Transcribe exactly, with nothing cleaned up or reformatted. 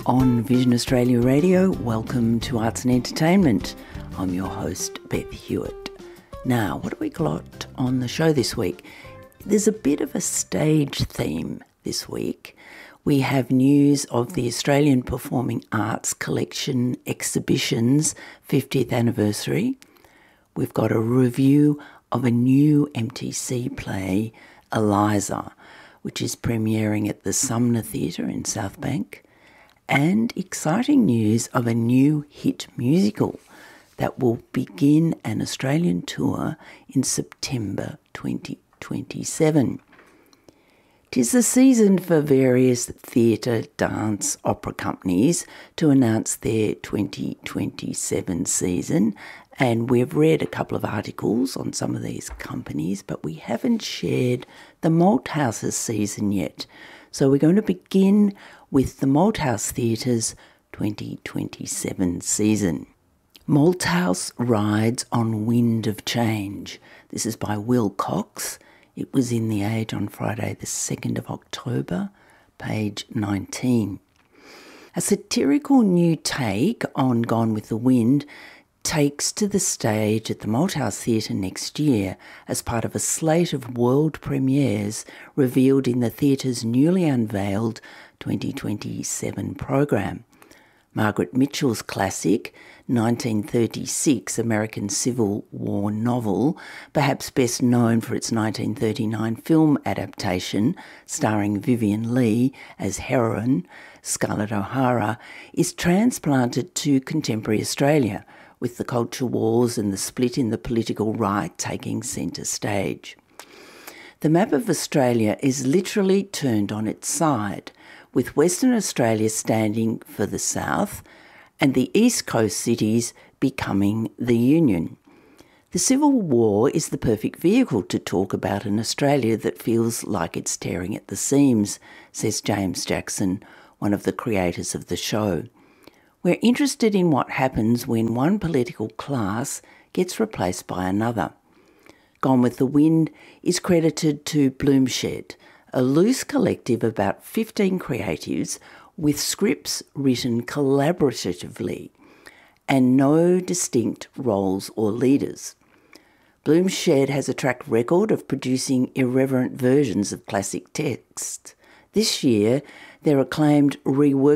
On Vision Australia Radio, welcome to Arts and Entertainment. I'm your host, Beth Hewitt. Now, what have we got on the show this week? There's a bit of a stage theme this week. We have news of the Australian Performing Arts Collection Exhibition's fiftieth anniversary. We've got a review of a new M T C play, Eliza, which is premiering at the Sumner Theatre in Southbank, and exciting news of a new hit musical that will begin an Australian tour in September twenty twenty-seven. 'Tis the season for various theatre, dance, opera companies to announce their twenty twenty-seven season, and we've read a couple of articles on some of these companies, but we haven't shared the Malthouse's season yet. So we're going to begin with the Malthouse Theatre's twenty twenty-seven season. Malthouse rides on wind of change. This is by Will Cox. It was in The Age on Friday the second of October, page nineteen. A satirical new take on Gone with the Wind takes to the stage at the Malthouse Theatre next year as part of a slate of world premieres revealed in the theatre's newly unveiled twenty twenty-seven program. Margaret Mitchell's classic, nineteen thirty-six American Civil War novel, perhaps best known for its nineteen thirty-nine film adaptation starring Vivien Leigh as heroine, Scarlett O'Hara, is transplanted to contemporary Australia, with the culture wars and the split in the political right taking centre stage. The map of Australia is literally turned on its side, with Western Australia standing for the south and the east coast cities becoming the Union. The Civil War is the perfect vehicle to talk about an Australia that feels like it's tearing at the seams, says James Jackson, one of the creators of the show. We're interested in what happens when one political class gets replaced by another. Gone with the Wind is credited to Bloomshed, a loose collective of about fifteen creatives with scripts written collaboratively and no distinct roles or leaders. Bloomshed has a track record of producing irreverent versions of classic texts. This year, their acclaimed rework